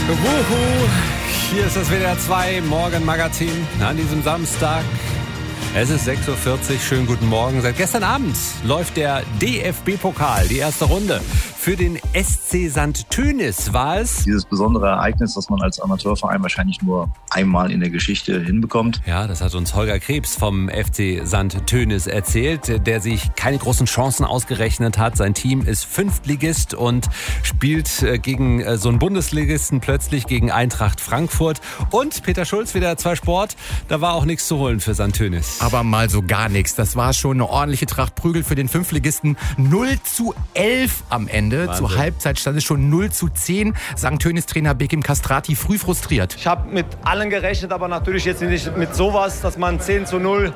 Wuhu, hier ist das WDR 2 Morgenmagazin an diesem Samstag. Es ist 6.40 Uhr, schönen guten Morgen. Seit gestern Abend läuft der DFB-Pokal, die erste Runde. Für den SC St. Tönis war es dieses besondere Ereignis, das man als Amateurverein wahrscheinlich nur einmal in der Geschichte hinbekommt. Ja, das hat uns Holger Krebs vom FC St. Tönis erzählt, der sich keine großen Chancen ausgerechnet hat. Sein Team ist Fünftligist und spielt gegen so einen Bundesligisten plötzlich gegen Eintracht Frankfurt. Und Peter Schulz, WDR 2 Sport, da war auch nichts zu holen für St. Tönis. Aber mal so gar nichts. Das war schon eine ordentliche Tracht Prügel für den Fünftligisten. 0:11 am Ende. Wahnsinn. Zur Halbzeit stand es schon 0:10. St. Tönis-Trainer Bekim Castrati früh frustriert. Ich habe mit allen gerechnet, aber natürlich jetzt nicht mit sowas, dass man 10:0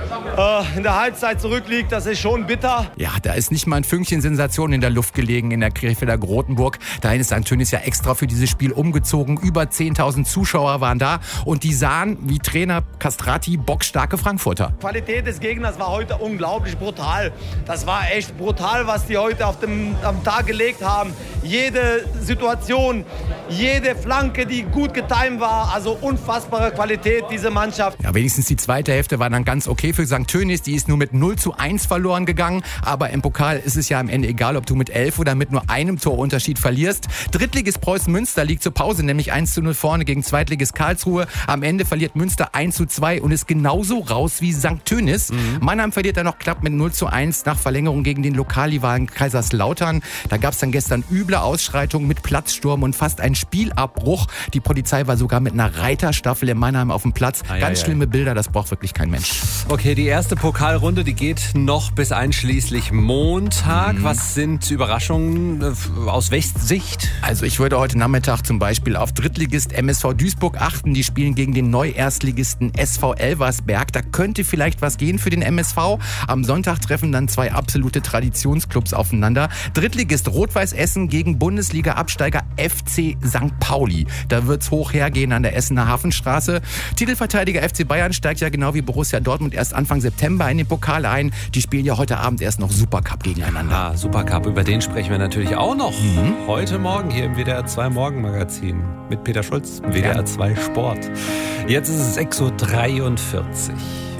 in der Halbzeit zurückliegt. Das ist schon bitter. Ja, da ist nicht mal ein Fünkchen Sensation in der Luft gelegen in der Krefelder Grotenburg. Dahin ist St. Tönis ja extra für dieses Spiel umgezogen. Über 10.000 Zuschauer waren da und die sahen, wie Trainer Castrati, bockstarke Frankfurter. Die Qualität des Gegners war heute unglaublich brutal. Das war echt brutal, was die heute am Tag gelegt haben. Jede Situation, jede Flanke, die gut getimt war. Also unfassbare Qualität, diese Mannschaft. Ja, wenigstens die zweite Hälfte war dann ganz okay für St. Tönis. Die ist nur mit 0:1 verloren gegangen. Aber im Pokal ist es ja am Ende egal, ob du mit 11 oder mit nur einem Torunterschied verlierst. Drittligist Preußen Münster liegt zur Pause, nämlich 1:0 vorne gegen Zweitligist Karlsruhe. Am Ende verliert Münster 1:2 und ist genauso raus wie St. Tönis. Mannheim verliert dann noch knapp mit 0:1 nach Verlängerung gegen den Lokalrivalen Kaiserslautern. Da gab es dann gestern üble Ausschreitungen mit Platzsturm und fast einen Spielabbruch. Die Polizei war sogar mit einer Reiterstaffel in Mannheim auf dem Platz. Ganz schlimme Bilder, das braucht wirklich kein Mensch. Okay, die erste Pokalrunde, die geht noch bis einschließlich Montag. Was sind Überraschungen aus Westsicht? Also ich würde heute Nachmittag zum Beispiel auf Drittligist MSV Duisburg achten. Die spielen gegen den Neu-Erstligisten SV Elversberg. Da könnte vielleicht was gehen für den MSV. Am Sonntag treffen dann zwei absolute Traditionsclubs aufeinander. Drittligist Rot-Weiß Essen gegen Bundesliga-Absteiger FC St. Pauli. Da wird's hoch hergehen an der Essener Hafenstraße. Titelverteidiger FC Bayern steigt ja genau wie Borussia Dortmund erst Anfang September in den Pokal ein. Die spielen ja heute Abend erst noch Supercup gegeneinander. Ah, Supercup, über den sprechen wir natürlich auch noch. Heute Morgen hier im WDR 2 Morgenmagazin mit Peter Schulz, WDR 2 Sport. Jetzt ist es 6.43 Uhr.